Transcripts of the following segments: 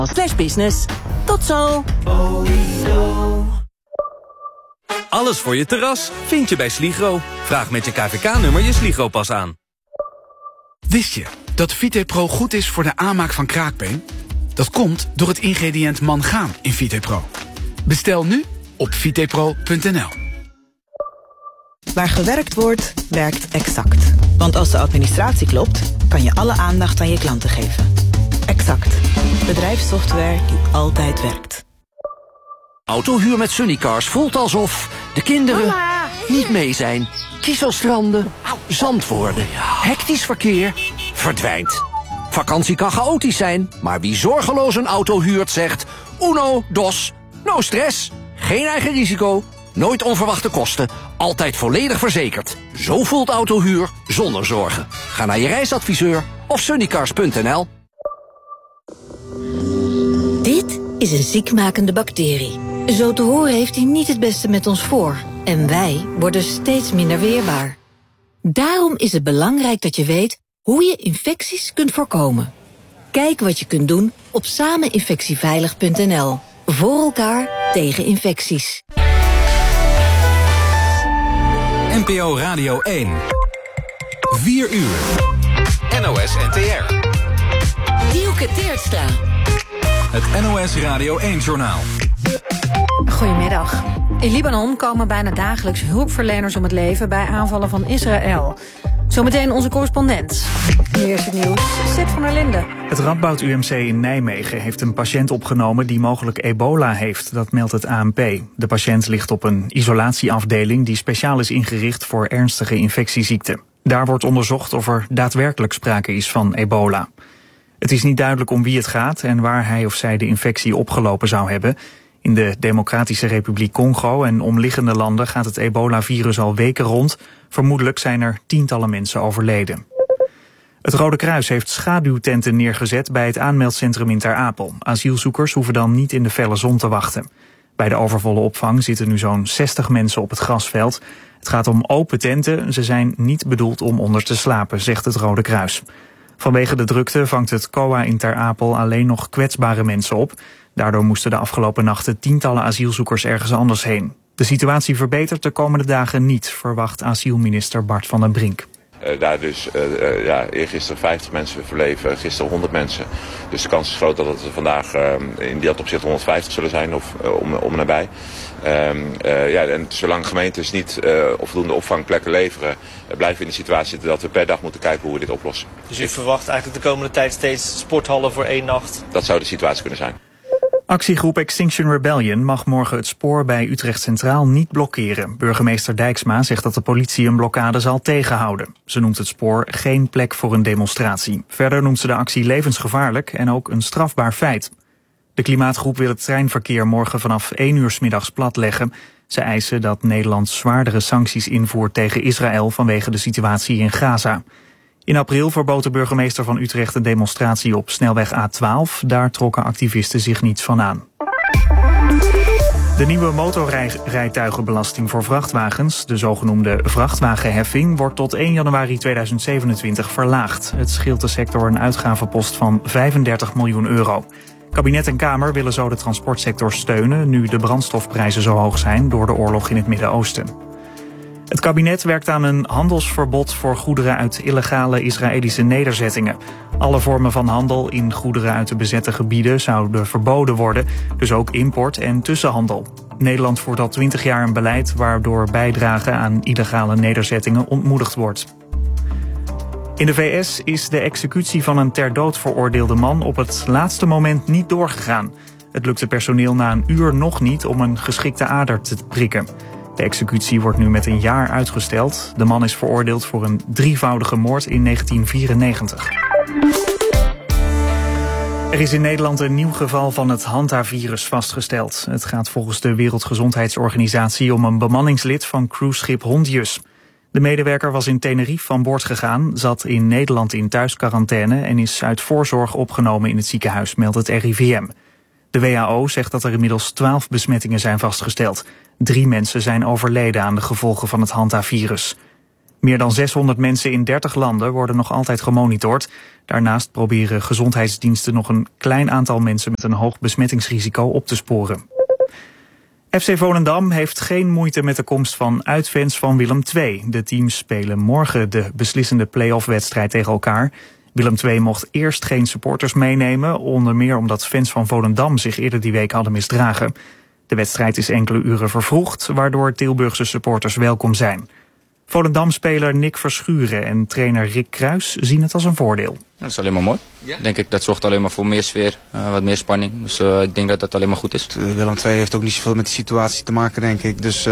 /business. Tot zo! Alles voor je terras vind je bij Sligro. Vraag met je KVK-nummer je Sligro-pas aan. Wist je dat Vitepro goed is voor de aanmaak van kraakbeen? Dat komt door het ingrediënt mangaan in Vitepro. Bestel nu op vitepro.nl. Waar gewerkt wordt, werkt Exact. Want als de administratie klopt, kan je alle aandacht aan je klanten geven. Exact. Bedrijfssoftware die altijd werkt. Autohuur met Sunnycars voelt alsof de kinderen niet mee zijn. Kieselstranden, zand worden, hectisch verkeer, verdwijnt. Vakantie kan chaotisch zijn, maar wie zorgeloos een auto huurt zegt... Uno, dos, no stress, geen eigen risico, nooit onverwachte kosten, altijd volledig verzekerd. Zo voelt autohuur zonder zorgen. Ga naar je reisadviseur of sunnycars.nl. Dit is een ziekmakende bacterie. Zo te horen heeft hij niet het beste met ons voor. En wij worden steeds minder weerbaar. Daarom is het belangrijk dat je weet hoe je infecties kunt voorkomen. Kijk wat je kunt doen op sameninfectieveilig.nl. Voor elkaar tegen infecties. NPO Radio 1. 4 uur. NOS NTR. Dielke Teertstra. Het NOS Radio 1-journaal. Goedemiddag. In Libanon komen bijna dagelijks hulpverleners om het leven bij aanvallen van Israël. Zometeen onze correspondent. Nu eerst het nieuws. Sid van der Linden. Het Radboud UMC in Nijmegen heeft een patiënt opgenomen die mogelijk ebola heeft. Dat meldt het ANP. De patiënt ligt op een isolatieafdeling die speciaal is ingericht voor ernstige infectieziekten. Daar wordt onderzocht of er daadwerkelijk sprake is van ebola. Het is niet duidelijk om wie het gaat en waar hij of zij de infectie opgelopen zou hebben. In de Democratische Republiek Congo en omliggende landen gaat het ebola-virus al weken rond. Vermoedelijk zijn er tientallen mensen overleden. Het Rode Kruis heeft schaduwtenten neergezet bij het aanmeldcentrum in Ter Apel. Asielzoekers hoeven dan niet in de felle zon te wachten. Bij de overvolle opvang zitten nu zo'n 60 mensen op het grasveld. Het gaat om open tenten. Ze zijn niet bedoeld om onder te slapen, zegt het Rode Kruis. Vanwege de drukte vangt het COA in Ter Apel alleen nog kwetsbare mensen op. Daardoor moesten de afgelopen nachten tientallen asielzoekers ergens anders heen. De situatie verbetert de komende dagen niet, verwacht asielminister Bart van den Brink. Daar dus eergisteren 50 mensen verleven, gisteren 100 mensen. Dus de kans is groot dat het vandaag in dat opzicht 150 zullen zijn of om en nabij. En zolang gemeentes niet voldoende opvangplekken leveren, blijven we in de situatie zitten dat we per dag moeten kijken hoe we dit oplossen. Dus u verwacht eigenlijk de komende tijd steeds sporthallen voor 1 nacht? Dat zou de situatie kunnen zijn. Actiegroep Extinction Rebellion mag morgen het spoor bij Utrecht Centraal niet blokkeren. Burgemeester Dijksma zegt dat de politie een blokkade zal tegenhouden. Ze noemt het spoor geen plek voor een demonstratie. Verder noemt ze de actie levensgevaarlijk en ook een strafbaar feit. De klimaatgroep wil het treinverkeer morgen vanaf 1 uur 's middags platleggen. Ze eisen dat Nederland zwaardere sancties invoert tegen Israël vanwege de situatie in Gaza. In april verbood de burgemeester van Utrecht een demonstratie op snelweg A12. Daar trokken activisten zich niets van aan. De nieuwe motorrijtuigenbelasting voor vrachtwagens, de zogenoemde vrachtwagenheffing, wordt tot 1 januari 2027 verlaagd. Het scheelt de sector een uitgavenpost van 35 miljoen euro. Kabinet en Kamer willen zo de transportsector steunen, nu de brandstofprijzen zo hoog zijn door de oorlog in het Midden-Oosten. Het kabinet werkt aan een handelsverbod voor goederen uit illegale Israëlische nederzettingen. Alle vormen van handel in goederen uit de bezette gebieden zouden verboden worden, dus ook import en tussenhandel. Nederland voert al 20 jaar een beleid waardoor bijdragen aan illegale nederzettingen ontmoedigd wordt. In de VS is de executie van een ter dood veroordeelde man op het laatste moment niet doorgegaan. Het lukte personeel na een uur nog niet om een geschikte ader te prikken. De executie wordt nu met 1 jaar uitgesteld. De man is veroordeeld voor een 3-voudige moord in 1994. Er is in Nederland een nieuw geval van het Hanta-virus vastgesteld. Het gaat volgens de Wereldgezondheidsorganisatie om een bemanningslid van cruiseschip Hondius. De medewerker was in Tenerife van boord gegaan, zat in Nederland in thuisquarantaine en is uit voorzorg opgenomen in het ziekenhuis, meldt het RIVM. De WHO zegt dat er inmiddels 12 besmettingen zijn vastgesteld. 3 mensen zijn overleden aan de gevolgen van het Hanta-virus. Meer dan 600 mensen in 30 landen worden nog altijd gemonitord. Daarnaast proberen gezondheidsdiensten nog een klein aantal mensen met een hoog besmettingsrisico op te sporen. FC Volendam heeft geen moeite met de komst van uitfans van Willem II. De teams spelen morgen de beslissende play-off-wedstrijd tegen elkaar. Willem II mocht eerst geen supporters meenemen, onder meer omdat fans van Volendam zich eerder die week hadden misdragen. De wedstrijd is enkele uren vervroegd, waardoor Tilburgse supporters welkom zijn. Volendam-speler Nick Verschuren en trainer Rick Kruis zien het als een voordeel. Dat is alleen maar mooi. Ja? Denk ik, dat zorgt alleen maar voor meer sfeer, wat meer spanning. Dus ik denk dat dat alleen maar goed is. Willem II heeft ook niet zoveel met de situatie te maken, denk ik. Dus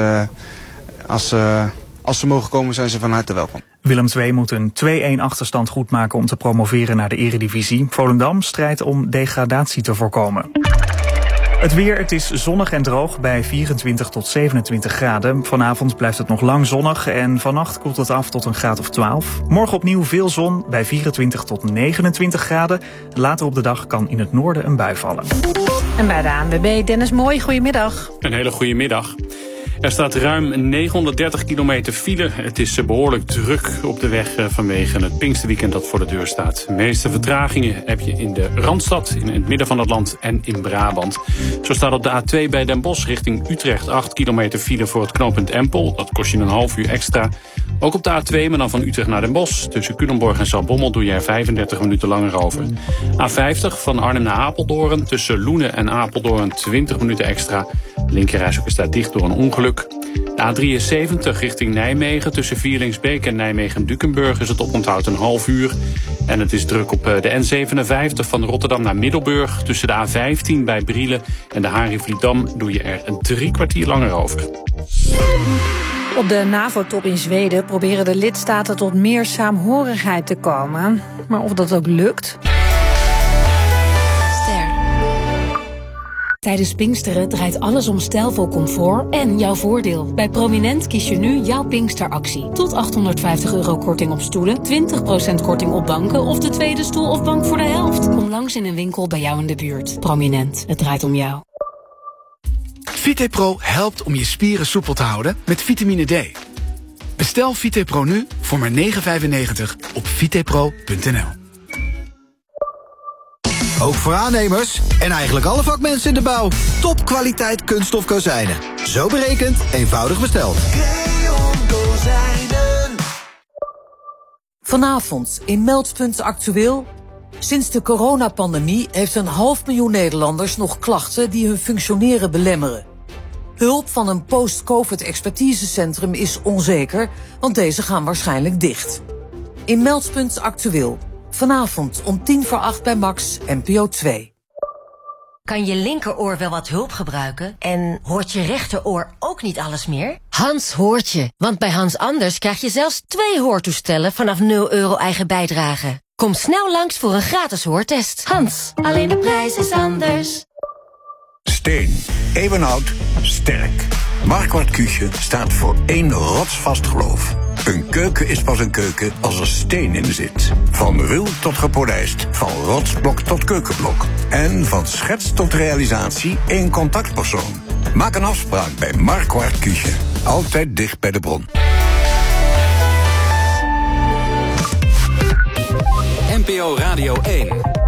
als ze mogen komen, zijn ze van harte welkom. Willem II moet een 2-1 achterstand goedmaken om te promoveren naar de Eredivisie. Volendam strijdt om degradatie te voorkomen. Het weer, het is zonnig en droog bij 24 tot 27 graden. Vanavond blijft het nog lang zonnig en vannacht koelt het af tot een graad of 12. Morgen opnieuw veel zon bij 24 tot 29 graden. Later op de dag kan in het noorden een bui vallen. En bij de ANWB Dennis Mooi, goedemiddag. Een hele goede middag. Er staat ruim 930 kilometer file. Het is behoorlijk druk op de weg vanwege het Pinksterweekend dat voor de deur staat. De meeste vertragingen heb je in de Randstad, in het midden van het land en in Brabant. Zo staat op de A2 bij Den Bosch richting Utrecht 8 kilometer file voor het knooppunt Empel. Dat kost je een half uur extra. Ook op de A2, maar dan van Utrecht naar Den Bosch. Tussen Culemborg en Zaltbommel doe je er 35 minuten langer over. A50 van Arnhem naar Apeldoorn. Tussen Loenen en Apeldoorn 20 minuten extra. De linkerrijstrook staat dicht door een ongeluk. De A73 richting Nijmegen. Tussen Vierlingsbeek en Nijmegen-Dukenburg is het oponthoud een half uur. En het is druk op de N57 van Rotterdam naar Middelburg. Tussen de A15 bij Brielen en de Haringvlietdam doe je er 3 kwartier langer over. Op de NAVO-top in Zweden proberen de lidstaten tot meer saamhorigheid te komen. Maar of dat ook lukt? Tijdens Pinksteren draait alles om stijlvol comfort en jouw voordeel. Bij Prominent kies je nu jouw Pinksteractie. Tot €850 korting op stoelen, 20% korting op banken of de tweede stoel of bank voor de helft. Kom langs in een winkel bij jou in de buurt. Prominent, het draait om jou. VitePro helpt om je spieren soepel te houden met vitamine D. Bestel VitePro nu voor maar €9,95 op vitepro.nl. Ook voor aannemers en eigenlijk alle vakmensen in de bouw. Topkwaliteit kunststof kozijnen. Zo berekend, eenvoudig besteld. Vanavond in Meldpunt Actueel. Sinds de coronapandemie heeft 500.000 Nederlanders nog klachten die hun functioneren belemmeren. Hulp van een post-covid expertisecentrum is onzeker, want deze gaan waarschijnlijk dicht. In Meldpunt Actueel. Vanavond om 7:50 bij Max, NPO 2. Kan je linkeroor wel wat hulp gebruiken? En hoort je rechteroor ook niet alles meer? Hans hoort je, want bij Hans Anders krijg je zelfs 2 hoortoestellen vanaf €0 eigen bijdrage. Kom snel langs voor een gratis hoortest. Hans, alleen de prijs is anders. Steen, eeuwenoud, sterk. Marquardt Küche staat voor 1 rotsvast geloof. Een keuken is pas een keuken als er steen in zit. Van ruw tot gepolijst, van rotsblok tot keukenblok. En van schets tot realisatie één contactpersoon. Maak een afspraak bij Marquardt Küche. Altijd dicht bij de bron. NPO Radio 1.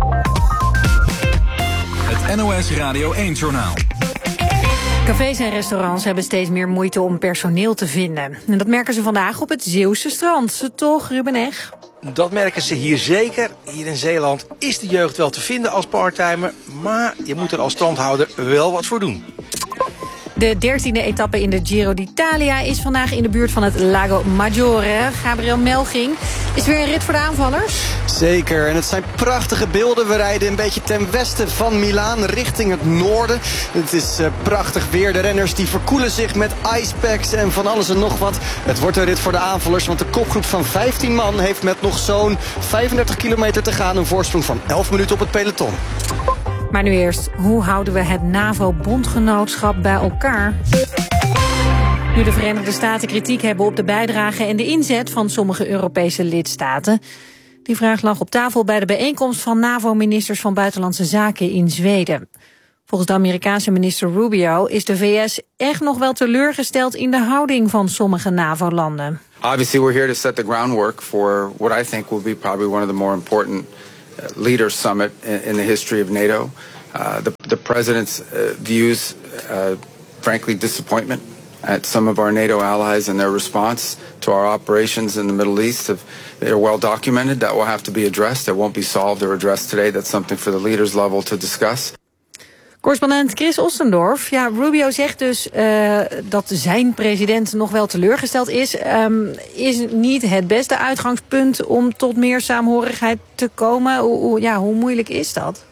Het NOS Radio 1-journaal. Cafés en restaurants hebben steeds meer moeite om personeel te vinden. En dat merken ze vandaag op het Zeeuwse strand. Toch, Ruben Eg? Dat merken ze hier zeker. Hier in Zeeland is de jeugd wel te vinden als parttimer. Maar je moet er als strandhouder wel wat voor doen. De 13e etappe in de Giro d'Italia is vandaag in de buurt van het Lago Maggiore. Gabriel Melching, is weer een rit voor de aanvallers? Zeker, en het zijn prachtige beelden. We rijden een beetje ten westen van Milaan richting het noorden. Het is prachtig weer. De renners die verkoelen zich met icepacks en van alles en nog wat. Het wordt een rit voor de aanvallers, want de kopgroep van 15 man heeft met nog zo'n 35 kilometer te gaan een voorsprong van 11 minuten op het peloton. Maar nu eerst, hoe houden we het NAVO-bondgenootschap bij elkaar? Nu de Verenigde Staten kritiek hebben op de bijdrage en de inzet van sommige Europese lidstaten. Die vraag lag op tafel bij de bijeenkomst van NAVO-ministers van Buitenlandse Zaken in Zweden. Volgens de Amerikaanse minister Rubio is de VS echt nog wel teleurgesteld in de houding van sommige NAVO-landen. Obviously we're here to set the groundwork for what I think will be probably one of the more important leaders summit in the history of NATO. The president's views, frankly, disappointment at some of our NATO allies and their response to our operations in the Middle East. They're well documented. That will have to be addressed. That won't be solved or addressed today. That's something for the leaders level to discuss. Correspondent Chris Ostendorf. Ja, Rubio zegt dus dat zijn president nog wel teleurgesteld is. Is niet het beste uitgangspunt om tot meer saamhorigheid te komen? Hoe moeilijk is dat?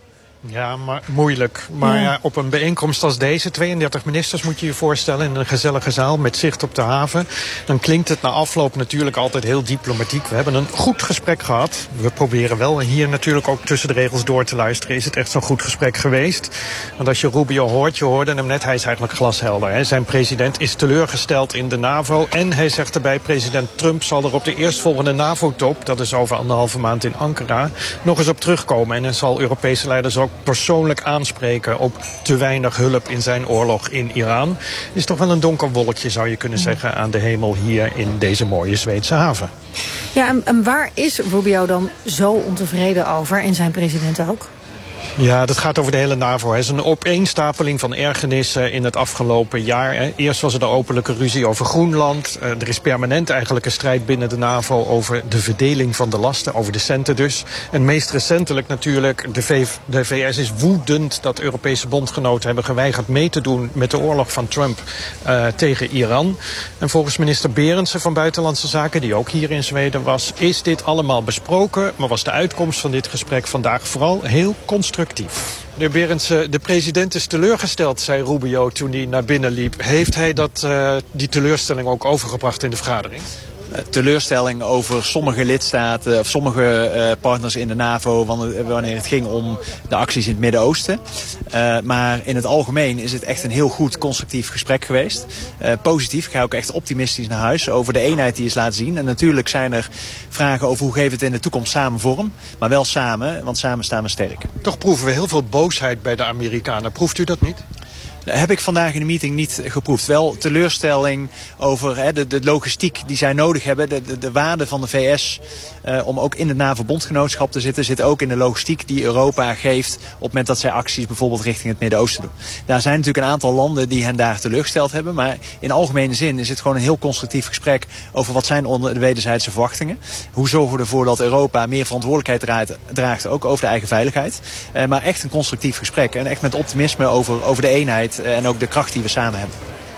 Ja, maar moeilijk. Maar ja, op een bijeenkomst als deze, 32 ministers moet je je voorstellen in een gezellige zaal met zicht op de haven. Dan klinkt het na afloop natuurlijk altijd heel diplomatiek. We hebben een goed gesprek gehad. We proberen wel hier natuurlijk ook tussen de regels door te luisteren. Is het echt zo'n goed gesprek geweest? Want als je Rubio hoort, je hoorde hem net, hij is eigenlijk glashelder. Hè? Zijn president is teleurgesteld in de NAVO. En hij zegt erbij, president Trump zal er op de eerstvolgende NAVO-top, dat is over 1,5 maand in Ankara, nog eens op terugkomen. En hij zal Europese leiders ook persoonlijk aanspreken op te weinig hulp in zijn oorlog in Iran. Is toch wel een donker wolkje, zou je kunnen zeggen, aan de hemel hier in deze mooie Zweedse haven. Ja, en waar is Rubio dan zo ontevreden over en zijn president ook? Ja, dat gaat over de hele NAVO. Het is een opeenstapeling van ergernissen in het afgelopen jaar. Eerst was er de openlijke ruzie over Groenland. Er is permanent eigenlijk een strijd binnen de NAVO over de verdeling van de lasten, over de centen dus. En meest recentelijk natuurlijk, de VS is woedend dat Europese bondgenoten hebben geweigerd mee te doen met de oorlog van Trump tegen Iran. En volgens minister Berendsen van Buitenlandse Zaken, die ook hier in Zweden was, is dit allemaal besproken. Maar was de uitkomst van dit gesprek vandaag vooral heel constructief. Meneer Berendsen, de president is teleurgesteld, zei Rubio toen hij naar binnen liep. Heeft hij die teleurstelling ook overgebracht in de vergadering? Teleurstelling over sommige lidstaten of sommige partners in de NAVO wanneer het ging om de acties in het Midden-Oosten. Maar in het algemeen is het echt een heel goed constructief gesprek geweest. Positief, ik ga ook echt optimistisch naar huis over de eenheid die is laten zien. En natuurlijk zijn er vragen over hoe geven we het in de toekomst samen vorm. Maar wel samen, want samen staan we sterk. Toch proeven we heel veel boosheid bij de Amerikanen. Proeft u dat niet? Heb ik vandaag in de meeting niet geproefd. Wel teleurstelling over de logistiek die zij nodig hebben. De waarde van de VS om ook in het NAVO-bondgenootschap te zitten, zit ook in de logistiek die Europa geeft op het moment dat zij acties bijvoorbeeld richting het Midden-Oosten doen. Daar zijn natuurlijk een aantal landen die hen daar teleurgesteld hebben. Maar in algemene zin is het gewoon een heel constructief gesprek over wat zijn de wederzijdse verwachtingen. Hoe zorgen we ervoor dat Europa meer verantwoordelijkheid draagt, ook over de eigen veiligheid. Maar echt een constructief gesprek en echt met optimisme over de eenheid en ook de kracht die we samen hebben.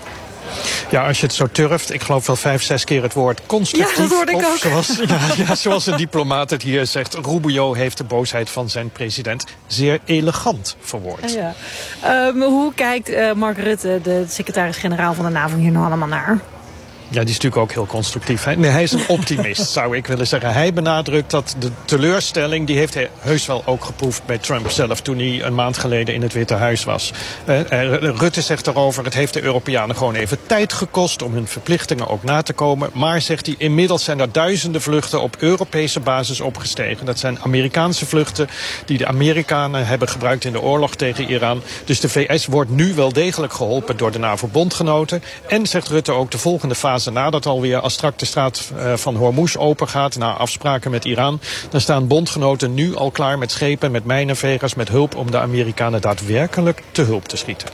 Ja, als je het zo turft, ik geloof wel 5, 6 keer het woord constructief. Ja, dat hoorde ik ook. Zoals een diplomaat het hier zegt, Rubio heeft de boosheid van zijn president zeer elegant verwoord. Ja. Hoe kijkt Mark Rutte, de secretaris-generaal van de NAVO, hier nou allemaal naar? Ja, die is natuurlijk ook heel constructief. Nee, hij is een optimist, zou ik willen zeggen. Hij benadrukt dat de teleurstelling, die heeft hij heus wel ook geproefd bij Trump zelf, toen hij een maand geleden in het Witte Huis was. Rutte zegt daarover, het heeft de Europeanen gewoon even tijd gekost om hun verplichtingen ook na te komen. Maar, zegt hij, inmiddels zijn er duizenden vluchten op Europese basis opgestegen. Dat zijn Amerikaanse vluchten die de Amerikanen hebben gebruikt in de oorlog tegen Iran. Dus de VS wordt nu wel degelijk geholpen door de NAVO-bondgenoten. En, zegt Rutte, ook de volgende fase nadat alweer, als straks de straat van Hormuz open gaat, na afspraken met Iran, dan staan bondgenoten nu al klaar met schepen, met mijnenvegers, met hulp om de Amerikanen daadwerkelijk te hulp te schieten.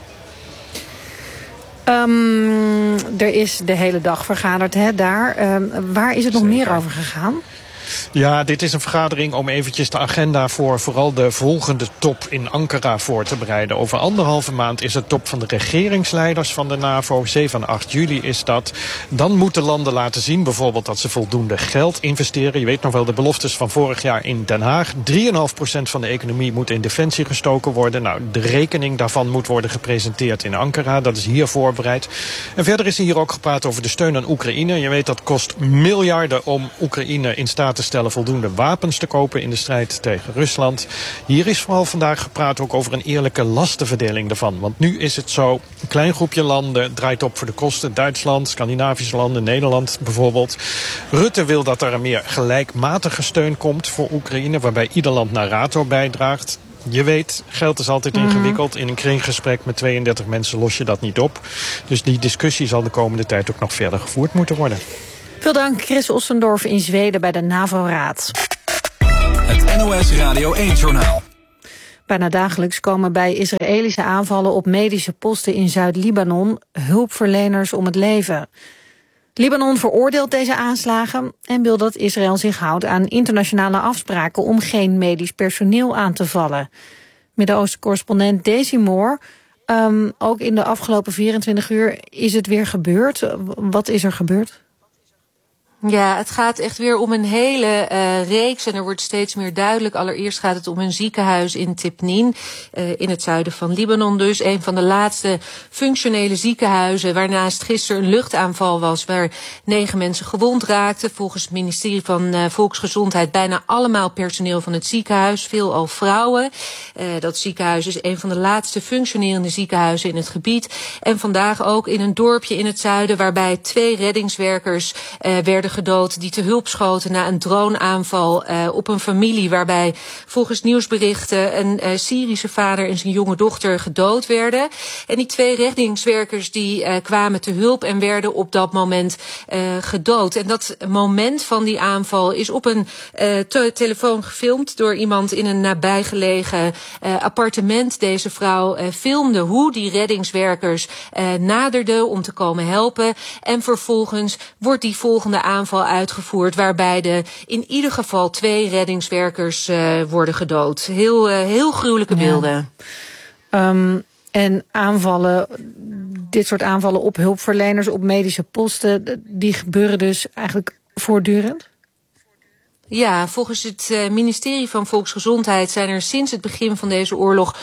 Er is de hele dag vergaderd daar. Waar is het nog meer over gegaan? Ja, dit is een vergadering om eventjes de agenda voor vooral de volgende top in Ankara voor te bereiden. Over 1,5 maand is het top van de regeringsleiders van de NAVO. 7 en 8 juli is dat. Dan moeten landen laten zien bijvoorbeeld dat ze voldoende geld investeren. Je weet nog wel de beloftes van vorig jaar in Den Haag. 3,5% van de economie moet in defensie gestoken worden. Nou, de rekening daarvan moet worden gepresenteerd in Ankara. Dat is hier voorbereid. En verder is hier ook gepraat over de steun aan Oekraïne. Je weet dat kost miljarden om Oekraïne in staat te stellen voldoende wapens te kopen in de strijd tegen Rusland. Hier is vooral vandaag gepraat ook over een eerlijke lastenverdeling daarvan. Want nu is het zo, een klein groepje landen draait op voor de kosten. Duitsland, Scandinavische landen, Nederland bijvoorbeeld. Rutte wil dat er een meer gelijkmatige steun komt voor Oekraïne, waarbij ieder land naar NATO bijdraagt. Je weet, geld is altijd ingewikkeld. In een kringgesprek met 32 mensen los je dat niet op. Dus die discussie zal de komende tijd ook nog verder gevoerd moeten worden. Veel dank, Chris Ossendorf in Zweden bij de NAVO-raad. Het NOS Radio 1-journaal. Bijna dagelijks komen bij Israëlische aanvallen op medische posten in Zuid-Libanon hulpverleners om het leven. Libanon veroordeelt deze aanslagen en wil dat Israël zich houdt aan internationale afspraken om geen medisch personeel aan te vallen. Midden-Oosten-correspondent Daisy Moore, ook in de afgelopen 24 uur is het weer gebeurd. Wat is er gebeurd? Ja, het gaat echt weer om een hele reeks en er wordt steeds meer duidelijk. Allereerst gaat het om een ziekenhuis in Tibnin, in het zuiden van Libanon dus. Een van de laatste functionele ziekenhuizen, waarnaast gisteren een luchtaanval was waar 9 mensen gewond raakten. Volgens het ministerie van Volksgezondheid bijna allemaal personeel van het ziekenhuis, veelal vrouwen. Dat ziekenhuis is een van de laatste functionerende ziekenhuizen in het gebied. En vandaag ook in een dorpje in het zuiden waarbij 2 reddingswerkers werden gedood die te hulp schoten na een droneaanval op een familie waarbij volgens nieuwsberichten een Syrische vader en zijn jonge dochter gedood werden. En die 2 reddingswerkers die kwamen te hulp en werden op dat moment gedood. En dat moment van die aanval is op een telefoon gefilmd door iemand in een nabijgelegen appartement. Deze vrouw filmde hoe die reddingswerkers naderden om te komen helpen. En vervolgens wordt die volgende aanval uitgevoerd waarbij in ieder geval 2 reddingswerkers worden gedood. Heel gruwelijke beelden. En aanvallen, dit soort aanvallen op hulpverleners, op medische posten, die gebeuren dus eigenlijk voortdurend? Ja, volgens het ministerie van Volksgezondheid zijn er sinds het begin van deze oorlog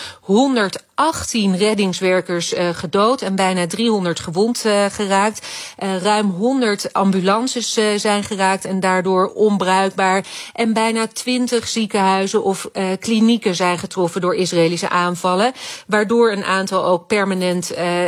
118 reddingswerkers gedood en bijna 300 gewond geraakt. Ruim 100 ambulances zijn geraakt en daardoor onbruikbaar. En bijna 20 ziekenhuizen of klinieken zijn getroffen door Israëlische aanvallen. Waardoor een aantal ook permanent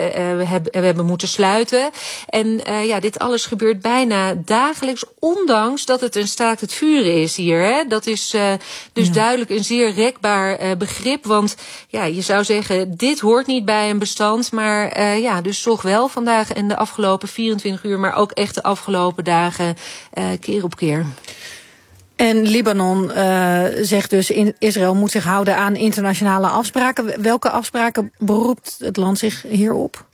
hebben moeten sluiten. En dit alles gebeurt bijna dagelijks, ondanks dat het een staakt het vuren is hier. Hè? Dat is duidelijk een zeer rekbaar begrip. Want je zou zeggen, dit hoort niet bij een bestand. Maar dus toch wel vandaag en de afgelopen 24 uur, maar ook echt de afgelopen dagen keer op keer. En Libanon zegt dus, Israël moet zich houden aan internationale afspraken. Welke afspraken beroept het land zich hierop?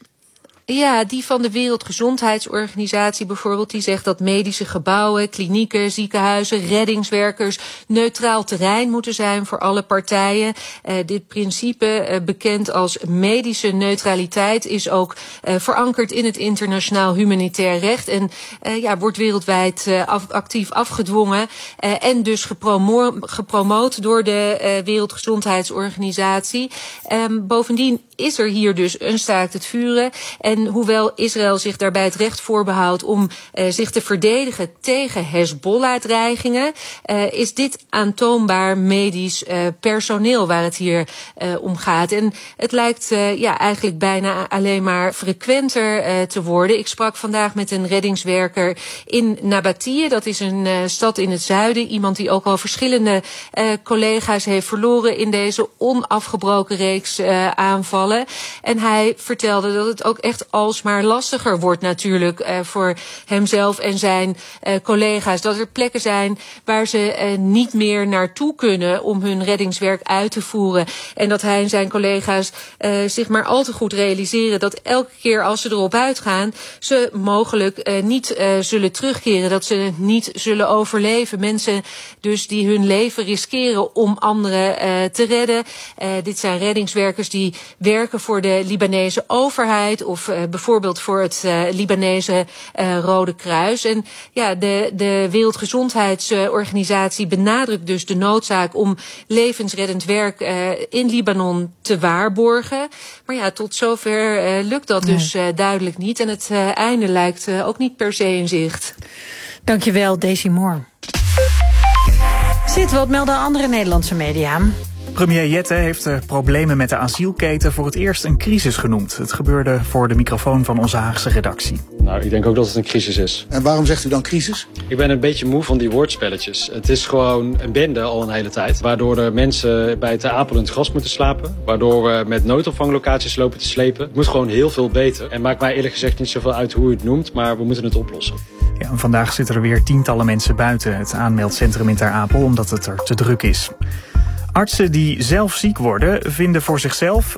Ja, die van de Wereldgezondheidsorganisatie bijvoorbeeld, die zegt dat medische gebouwen, klinieken, ziekenhuizen, reddingswerkers neutraal terrein moeten zijn voor alle partijen. Dit principe, bekend als medische neutraliteit, is ook verankerd in het internationaal humanitair recht en wordt wereldwijd actief afgedwongen en dus gepromoot door de Wereldgezondheidsorganisatie. Bovendien is er hier dus een staakt het vuren. En hoewel Israël zich daarbij het recht voorbehoudt om zich te verdedigen tegen Hezbollah-dreigingen, is dit aantoonbaar medisch personeel waar het hier om gaat. En het lijkt eigenlijk bijna alleen maar frequenter te worden. Ik sprak vandaag met een reddingswerker in Nabatie. Dat is een stad in het zuiden. Iemand die ook al verschillende collega's heeft verloren in deze onafgebroken reeks aanvallen. En hij vertelde dat het ook echt alsmaar lastiger wordt natuurlijk voor hemzelf en zijn collega's. Dat er plekken zijn waar ze niet meer naartoe kunnen om hun reddingswerk uit te voeren. En dat hij en zijn collega's zich maar al te goed realiseren dat elke keer als ze erop uitgaan, ze mogelijk niet zullen terugkeren. Dat ze niet zullen overleven. Mensen dus die hun leven riskeren om anderen te redden. Dit zijn reddingswerkers die werken voor de Libanese overheid of bijvoorbeeld voor het Libanese Rode Kruis. En de Wereldgezondheidsorganisatie benadrukt dus de noodzaak om levensreddend werk in Libanon te waarborgen. Maar tot zover lukt dat dus duidelijk niet. En het einde lijkt ook niet per se in zicht. Dankjewel, Daisy Moore. Wat melden andere Nederlandse media? Premier Jette heeft de problemen met de asielketen voor het eerst een crisis genoemd. Het gebeurde voor de microfoon van onze Haagse redactie. Nou, ik denk ook dat het een crisis is. En waarom zegt u dan crisis? Ik ben een beetje moe van die woordspelletjes. Het is gewoon een bende al een hele tijd. Waardoor er mensen bij Ter Apel in het gras moeten slapen. Waardoor we met noodopvanglocaties lopen te slepen. Het moet gewoon heel veel beter. En maakt mij eerlijk gezegd niet zoveel uit hoe u het noemt. Maar we moeten het oplossen. Ja, en vandaag zitten er weer tientallen mensen buiten het aanmeldcentrum in Ter Apel omdat het er te druk is. Artsen die zelf ziek worden vinden voor zichzelf